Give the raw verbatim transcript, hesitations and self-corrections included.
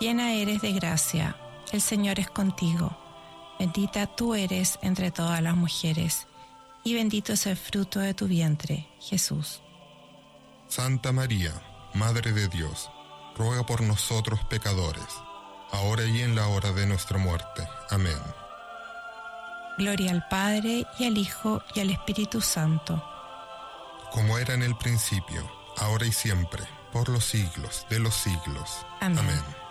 Llena eres de gracia, el Señor es contigo. Bendita tú eres entre todas las mujeres, y bendito es el fruto de tu vientre, Jesús. Santa María, Madre de Dios, ruega por nosotros pecadores, ahora y en la hora de nuestra muerte. Amén. Gloria al Padre, y al Hijo, y al Espíritu Santo. Como era en el principio, ahora y siempre, por los siglos de los siglos. Amén. Amén.